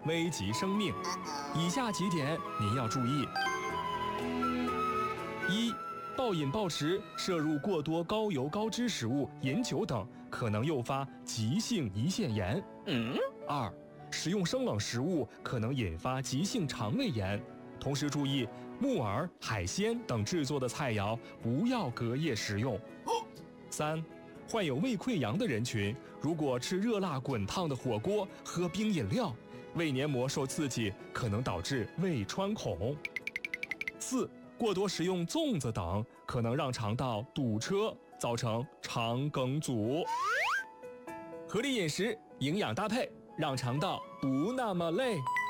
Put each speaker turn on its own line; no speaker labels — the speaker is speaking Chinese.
危及生命。以下几点您要注意：一、暴饮暴食、摄入过多高油高脂食物、饮酒等，可能诱发急性胰腺炎。二、食用生冷食物可能引发急性肠胃炎。同时注意，木耳、海鲜等制作的菜肴不要隔夜食用。三、患有胃溃疡的人群，如果吃热辣滚烫的火锅、喝冰饮料，胃黏膜受刺激，可能导致胃穿孔。四、过多食用粽子等，可能让肠道堵车，造成肠梗阻。合理饮食，营养搭配，让肠道不那么累。